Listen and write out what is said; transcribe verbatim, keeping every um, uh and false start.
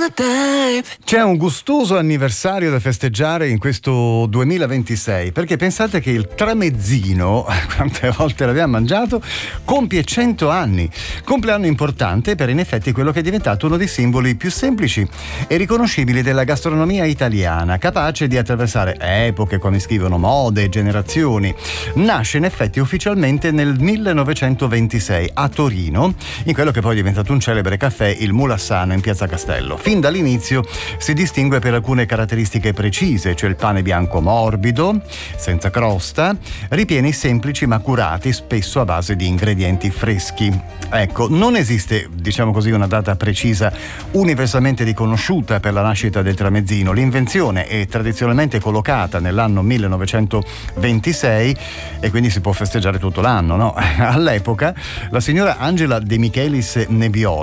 C'è un gustoso anniversario da festeggiare in questo duemilaventisei, perché pensate che il tramezzino, quante volte l'abbiamo mangiato, compie cento anni. Compleanno importante per in effetti quello che è diventato uno dei simboli più semplici e riconoscibili della gastronomia italiana, capace di attraversare epoche, come scrivono, mode e generazioni. Nasce in effetti ufficialmente nel millenovecentoventisei a Torino, in quello che poi è diventato un celebre caffè, il Mulassano, in piazza Castello. Fin dall'inizio si distingue per alcune caratteristiche precise, cioè il pane bianco morbido, senza crosta, ripieni semplici ma curati, spesso a base di ingredienti freschi. Ecco, non esiste, diciamo così, una data precisa universalmente riconosciuta per la nascita del tramezzino. L'invenzione è tradizionalmente collocata nell'anno millenovecentoventisei e quindi si può festeggiare tutto l'anno, no? All'epoca la signora Angela De Michelis Nebbiolo,